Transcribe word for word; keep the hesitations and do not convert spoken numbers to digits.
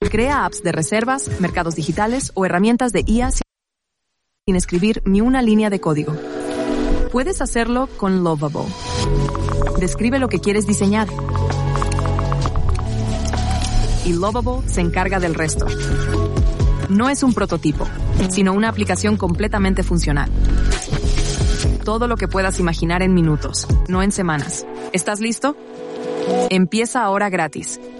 Crea apps de reservas, mercados digitales o herramientas de I A sin escribir ni una línea de código. Puedes hacerlo con Lovable. Describe lo que quieres diseñar y Lovable se encarga del resto. No es un prototipo, sino una aplicación completamente funcional. Todo lo que puedas imaginar en minutos, no en semanas. ¿Estás listo? Empieza ahora gratis.